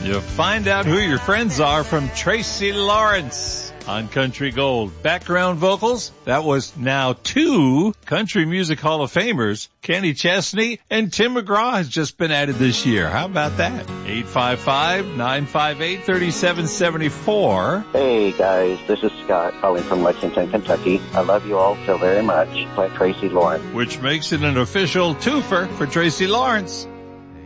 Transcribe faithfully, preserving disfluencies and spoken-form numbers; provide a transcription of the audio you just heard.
You'll find out who your friends are from Tracy Lawrence on Country Gold. Background vocals, that was now two Country Music Hall of Famers. Kenny Chesney and Tim McGraw has just been added this year. How about that? eight five five, nine five eight, three seven seven four. Hey guys, this is Scott calling from Lexington, Kentucky. I love you all so very much. Play Tracy Lawrence. Which makes it an official twofer for Tracy Lawrence.